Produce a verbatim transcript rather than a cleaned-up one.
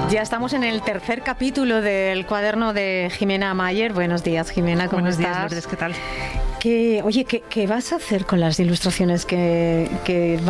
Ya estamos en el tercer capítulo del cuaderno de Jimena Mayer. Buenos días, Jimena, ¿cómo Buenos estás? días, Lourdes, ¿qué tal? Que, oye, ¿qué, ¿qué vas a hacer con las ilustraciones que, que